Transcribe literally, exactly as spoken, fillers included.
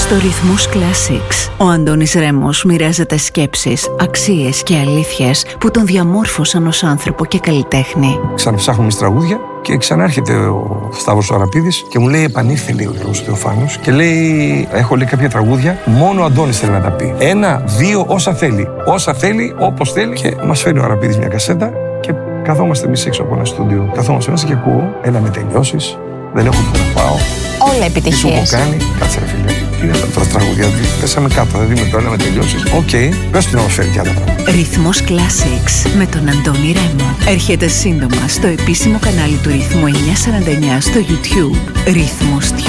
Στο Ρυθμός Classics, ο Αντώνης Ρέμος μοιράζεται σκέψεις, αξίες και αλήθειες που τον διαμόρφωσαν ως άνθρωπο και καλλιτέχνη. Ξαναψάχνουμε στις τραγούδια και ξανάρχεται ο Σταύρος ο Αραπίδης και μου λέει: επανήλθε, λέει ο Γιώργος Θεοφάνους, και λέει: έχω, λέει, κάποια τραγούδια, μόνο ο Αντώνης θέλει να τα πει. Ένα, δύο, όσα θέλει. Όσα θέλει, όπως θέλει. Και μας φέρνει ο Αραπίδης μια κασέτα και καθόμαστε εμείς έξω από ένα στούντιο. Καθόμαστε μέσα και ακούω: έλα με τελειώσεις, δεν έχω που να πάω. Όλα επιτυχίες. Τι σου έχω κάνει, κάτσε ρε φίλε. Τι είναι αυτά τα τραγούδια, πέσαμε κάτω, δεν δούμε το έλα με τελειώσεις. Οκ, okay, πες του να μας φέρει κι άλλα πράγματα. Ρυθμός Classics με τον Αντώνη Ρέμο. Έρχεται σύντομα στο επίσημο κανάλι του Ρυθμού εννιακόσια σαράντα εννιά στο YouTube. Ρυθμός